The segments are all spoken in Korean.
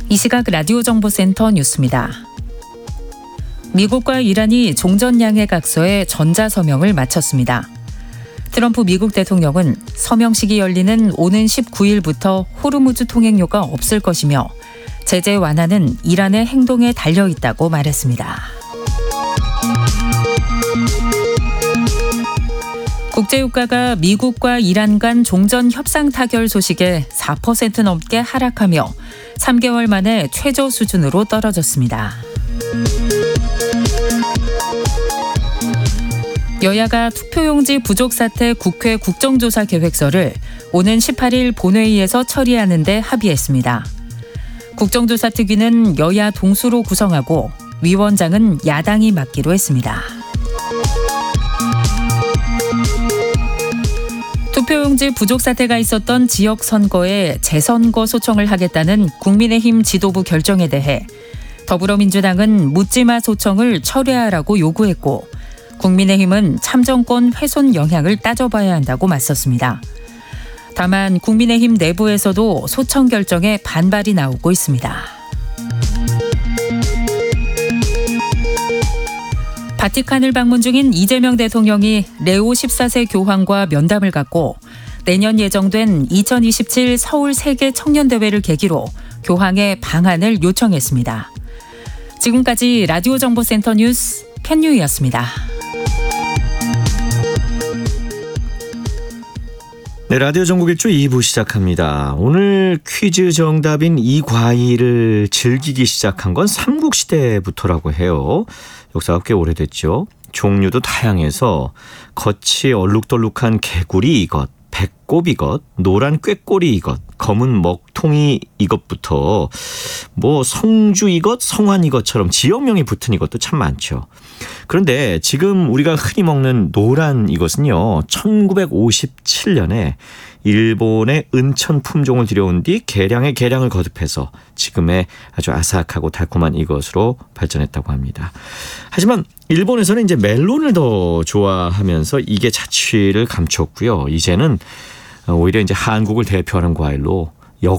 이 시각 라디오 정보센터 뉴스입니다. 미국과 이란이 종전양해 각서에 전자서명을 마쳤습니다. 트럼프 미국 대통령은 서명식이 열리는 오는 19일부터 호르무즈 통행료가 없을 것이며 제재 완화는 이란의 행동에 달려있다고 말했습니다. 국제유가가 미국과 이란 간 종전 협상 타결 소식에 4% 넘게 하락하며 3개월 만에 최저 수준으로 떨어졌습니다. 여야가 투표용지 부족 사태 국회 국정조사 계획서를 오는 18일 본회의에서 처리하는 데 합의했습니다. 국정조사 특위는 여야 동수로 구성하고 위원장은 야당이 맡기로 했습니다. 투표용지 부족 사태가 있었던 지역 선거에 재선거 소청을 하겠다는 국민의힘 지도부 결정에 대해 더불어민주당은 묻지마 소청을 철회하라고 요구했고 국민의힘은 참정권 훼손 영향을 따져봐야 한다고 맞섰습니다. 다만 국민의힘 내부에서도 소청 결정에 반발이 나오고 있습니다. 바티칸을 방문 중인 이재명 대통령이 레오 14세 교황과 면담을 갖고 내년 예정된 2027 서울 세계 청년대회를 계기로 교황의 방한을 요청했습니다. 지금까지 라디오 정보센터 뉴스 캔유이였습니다. 네, 라디오 전국 일주 2부 시작합니다. 오늘 퀴즈 정답인 이 과일을 즐기기 시작한 건 삼국시대부터라고 해요. 역사가 꽤 오래됐죠. 종류도 다양해서 겉이 얼룩덜룩한 개구리 이것, 배꼽 이것, 노란 꾀꼬리 이것, 검은 먹통이 이것부터 뭐 성주 이것, 성환 이것처럼 지역명이 붙은 이것도 참 많죠. 그런데 지금 우리가 흔히 먹는 노란 이것은요, 1957년에 일본의 은천 품종을 들여온 뒤 개량의 개량을 거듭해서 지금의 아주 아삭하고 달콤한 이것으로 발전했다고 합니다. 하지만 일본에서는 이제 멜론을 더 좋아하면서 이게 자취를 감췄고요. 이제는 오히려 이제 한국을 대표하는 과일로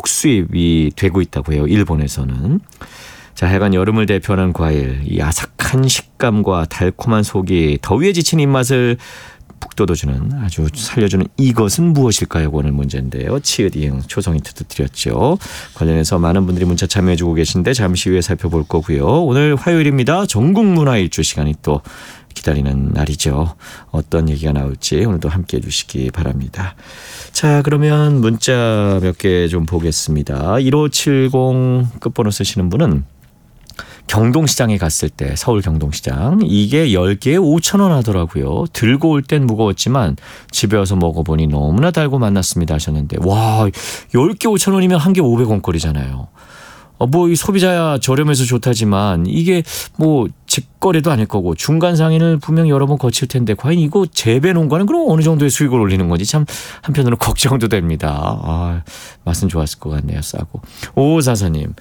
역수입이 되고 있다고 해요. 일본에서는. 자, 하여간 여름을 대표하는 과일, 이 아삭한 식감과 달콤한 속이 더위에 지친 입맛을 북돋워주는 아주 살려주는 이것은 무엇일까요? 오늘 문제인데요. 치읓 이응 초성 힌트도 드렸죠. 관련해서 많은 분들이 문자 참여해주고 계신데 잠시 후에 살펴볼 거고요. 오늘 화요일입니다. 전국 문화일주 시간이 또 기다리는 날이죠. 어떤 얘기가 나올지 오늘도 함께해 주시기 바랍니다. 자, 그러면 문자 몇 개 좀 보겠습니다. 1570 끝번호 쓰시는 분은 경동시장에 갔을 때, 서울 경동시장, 이게 10개에 5,000원 하더라고요. 들고 올 땐 무거웠지만 집에 와서 먹어보니 너무나 달고 맛났습니다 하셨는데, 와, 10개 5,000원이면 한 개 500원거리잖아요. 뭐 이 소비자야 저렴해서 좋다지만 이게 뭐 직거래도 아닐 거고 중간 상인을 분명 여러 번 거칠 텐데 과연 이거 재배 농가는 그럼 어느 정도의 수익을 올리는 건지 참 한편으로 걱정도 됩니다. 맛은 좋았을 것 같네요. 싸고. 5544님,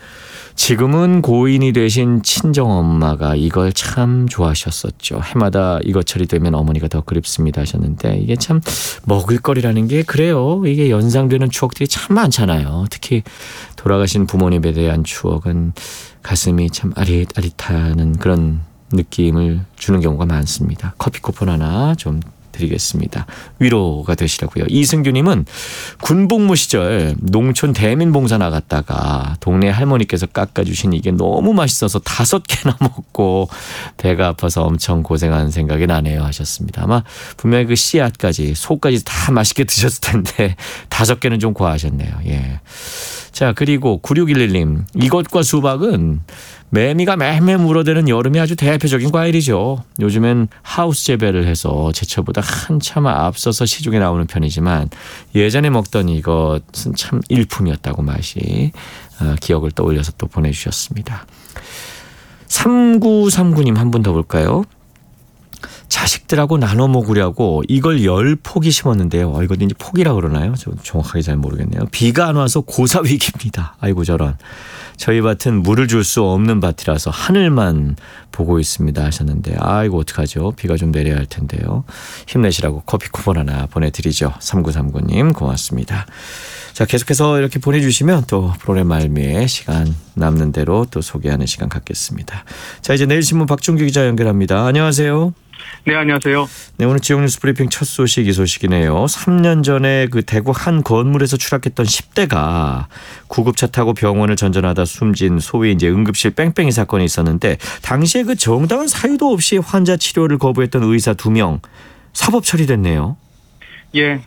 지금은 고인이 되신 친정엄마가 이걸 참 좋아하셨었죠. 해마다 이것처리 되면 어머니가 더 그립습니다 하셨는데, 이게 참 먹을거리라는 게 그래요. 이게 연상되는 추억들이 참 많잖아요. 특히 돌아가신 부모님에 대한 추억은 가슴이 참 아릿아릿하는 그런 느낌을 주는 경우가 많습니다. 커피 쿠폰 하나 좀 드리겠습니다. 위로가 되시라고요. 이승규님은 군복무 시절 농촌 대민봉사 나갔다가 동네 할머니께서 깎아주신 이게 너무 맛있어서 5개나 먹고 배가 아파서 엄청 고생한 생각이 나네요 하셨습니다. 아마 분명히 그 씨앗까지 속까지 다 맛있게 드셨을 텐데 5개는 좀 과하셨네요. 예. 자, 그리고 9611님, 이것과 수박은 매미가 매매 물어대는 여름에 아주 대표적인 과일이죠. 요즘엔 하우스 재배를 해서 제철보다 한참 앞서서 시중에 나오는 편이지만 예전에 먹던 이것은 참 일품이었다고 맛이 기억을 떠올려서 또 보내주셨습니다. 3939님 한 분 더 볼까요? 자식들하고 나눠 먹으려고 이걸 10포기 심었는데요. 이거 이제 포기라 그러나요? 저 정확하게 잘 모르겠네요. 비가 안 와서 고사 위기입니다. 아이고 저런. 저희 밭은 물을 줄 수 없는 밭이라서 하늘만 보고 있습니다 하셨는데 아이고 어떡하죠. 비가 좀 내려야 할 텐데요. 힘내시라고 커피 쿠폰 하나 보내드리죠. 3939님 고맙습니다. 자, 계속해서 이렇게 보내주시면 또 프로그램 말미에 시간 남는 대로 또 소개하는 시간 갖겠습니다. 자, 이제 내일신문 박종규 기자 연결합니다. 안녕하세요. 네, 안녕하세요. 네, 오늘 지역뉴스 브리핑 첫 소식 이 소식이네요. 3년 전에 그 대구 한 건물에서 추락했던 10대가 구급차 타고 병원을 전전하다 숨진 소위 이제 응급실 뺑뺑이 사건이 있었는데 당시에 그 정당한 사유도 없이 환자 치료를 거부했던 의사 2명 사법 처리됐네요. 예.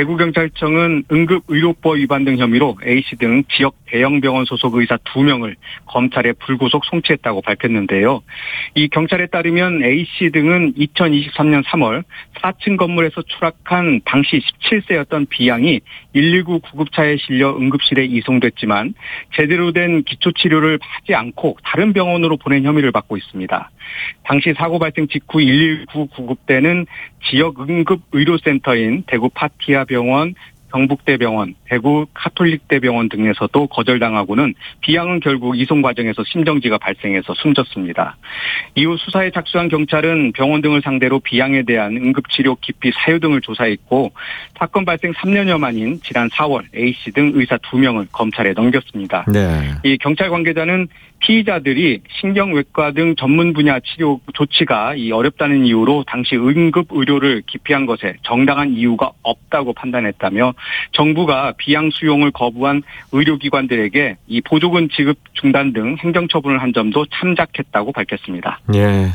대구경찰청은 응급의료법 위반 등 혐의로 A씨 등 지역 대형 병원 소속 의사 2명을 검찰에 불구속 송치했다고 밝혔는데요. 이 경찰에 따르면 A씨 등은 2023년 3월 4층 건물에서 추락한 당시 17세였던 B양이 119 구급차에 실려 응급실에 이송됐지만 제대로 된 기초치료를 하지 않고 다른 병원으로 보낸 혐의를 받고 있습니다. 당시 사고 발생 직후 119 구급대는 지역 응급의료센터인 대구 파티아병원, 경북대병원, 대구 카톨릭대병원 등에서도 거절당하고는 B양은 결국 이송 과정에서 심정지가 발생해서 숨졌습니다. 이후 수사에 착수한 경찰은 병원 등을 상대로 B양에 대한 응급치료 기피 사유 등을 조사했고 사건 발생 3년여 만인 지난 4월 A씨 등 의사 2명을 검찰에 넘겼습니다. 네. 이 경찰 관계자는 피의자들이 신경외과 등 전문 분야 치료 조치가 어렵다는 이유로 당시 응급의료를 기피한 것에 정당한 이유가 없다고 판단했다며 정부가 B양 수용을 거부한 의료기관들에게 이 보조금 지급 중단 등 행정처분을 한 점도 참작했다고 밝혔습니다. 예.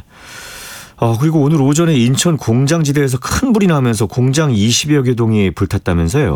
그리고 오늘 오전에 인천 공장지대에서 큰 불이 나면서 공장 20여 개 동이 불탔다면서요?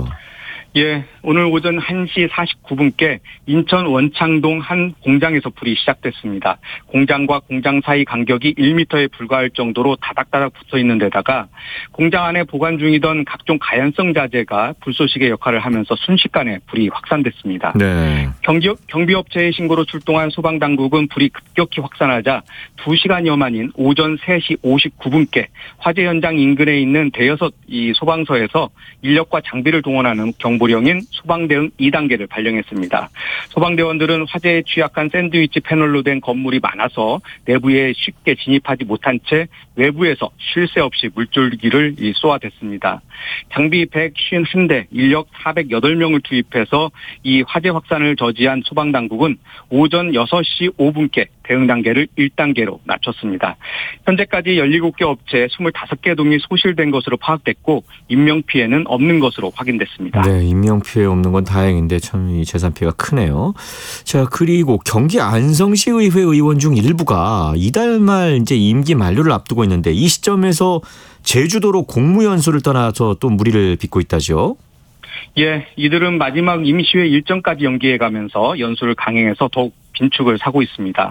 예, 오늘 오전 1시 49분께 인천 원창동 한 공장에서 불이 시작됐습니다. 공장과 공장 사이 간격이 1m에 불과할 정도로 다닥다닥 붙어 있는 데다가 공장 안에 보관 중이던 각종 가연성 자재가 불쏘시개 역할을 하면서 순식간에 불이 확산됐습니다. 네. 경비업체의 신고로 출동한 소방당국은 불이 급격히 확산하자 2시간여 만인 오전 3시 59분께 화재 현장 인근에 있는 대여섯 이 소방서에서 인력과 장비를 동원하는 경보령인 소방대응 2단계를 발령했습니다. 소방대원들은 화재에 취약한 샌드위치 패널로 된 건물이 많아서 내부에 쉽게 진입하지 못한 채 외부에서 쉴 새 없이 물줄기를 쏘아댔습니다. 장비 151대, 인력 408명을 투입해서 이 화재 확산을 저지한 소방당국은 오전 6시 5분께 대응 단계를 1단계로 낮췄습니다. 현재까지 17개 업체 25개 동이 소실된 것으로 파악됐고 인명피해는 없는 것으로 확인됐습니다. 네, 인명피해 없는 건 다행인데 참 이 재산피해가 크네요. 자, 그리고 경기 안성시의회 의원 중 일부가 이달 말 이제 임기 만료를 앞두고 있는데 이 시점에서 제주도로 공무연수를 떠나서 또 무리를 빚고 있다죠. 예, 이들은 마지막 임시회 일정까지 연기해가면서 연수를 강행해서 더욱 빈축을 사고 있습니다.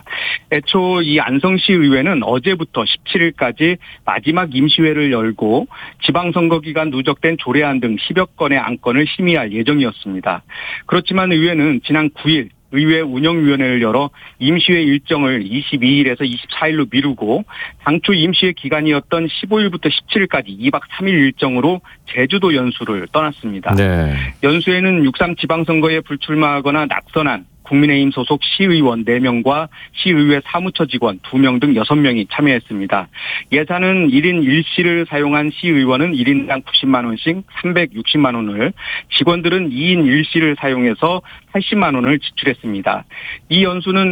애초 이 안성시 의회는 어제부터 17일까지 마지막 임시회를 열고 지방선거 기간 누적된 조례안 등 10여 건의 안건을 심의할 예정이었습니다. 그렇지만 의회는 지난 9일 의회 운영위원회를 열어 임시회 일정을 22일에서 24일로 미루고 당초 임시회 기간이었던 15일부터 17일까지 2박 3일 일정으로 제주도 연수를 떠났습니다. 네. 연수에는 6.3 지방선거에 불출마하거나 낙선한 국민의힘 소속 시의원 4명과 시의회 사무처 직원 2명 등 6명이 참여했습니다. 예산은 1인 1실을 사용한 시의원은 1인당 90만 원씩 360만 원을, 직원들은 2인 1실을 사용해서 80만 원을 지출했습니다. 이 연수는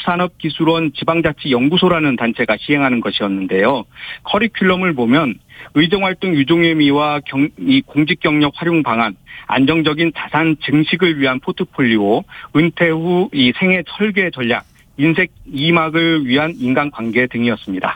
한국산업기술원 지방자치연구소라는 단체가 시행하는 것이었는데요. 커리큘럼을 보면 의정활동 유종의미와 이 공직경력 활용 방안, 안정적인 자산 증식을 위한 포트폴리오, 은퇴 후 이 생애 설계 전략, 인생 2막을 위한 인간관계 등이었습니다.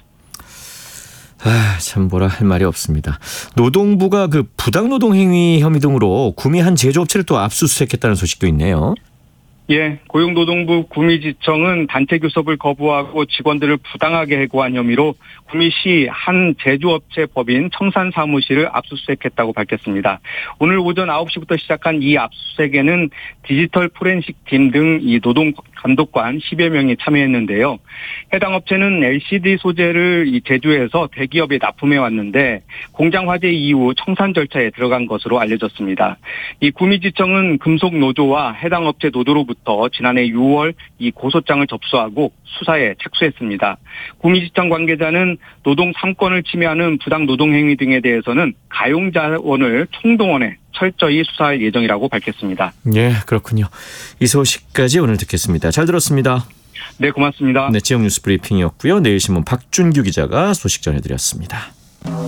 참 뭐라 할 말이 없습니다. 노동부가 그 부당노동 행위 혐의 등으로 구미 한 제조업체를 또 압수수색했다는 소식도 있네요. 예, 고용노동부 구미지청은 단체 교섭을 거부하고 직원들을 부당하게 해고한 혐의로 구미시 한 제조업체 법인 청산 사무실을 압수수색했다고 밝혔습니다. 오늘 오전 9시부터 시작한 이 압수수색에는 디지털 포렌식 팀 등 이 노동 감독관 10여 명이 참여했는데요. 해당 업체는 LCD 소재를 이 제조해서 대기업에 납품해 왔는데 공장 화재 이후 청산 절차에 들어간 것으로 알려졌습니다. 이 구미지청은 금속 노조와 해당 업체 노조로부터 지난해 6월 이 고소장을 접수하고 수사에 착수했습니다. 구미지청 관계자는 노동 3권을 침해하는 부당 노동 행위 등에 대해서는 가용자원을 총동원해 철저히 수사할 예정이라고 밝혔습니다. 예, 그렇군요. 이 소식까지 오늘 듣겠습니다. 잘 들었습니다. 네, 고맙습니다. 네, 지역 뉴스 브리핑이었고요. 내일신문 박준규 기자가 소식 전해드렸습니다.